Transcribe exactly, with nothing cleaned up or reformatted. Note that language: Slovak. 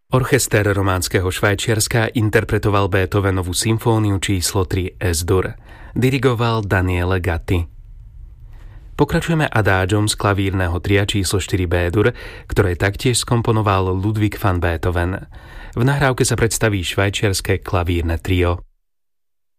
Orchester románskeho Švajčiarska interpretoval Beethovenovú symfóniu číslo tri Es-dur. Dirigoval Daniele Gatti. Pokračujeme adágiom z klavírneho tria číslo štyri bé-dur, ktoré taktiež skomponoval Ludwig van Beethoven. V nahrávke sa predstaví švajčiarske klavírne trio.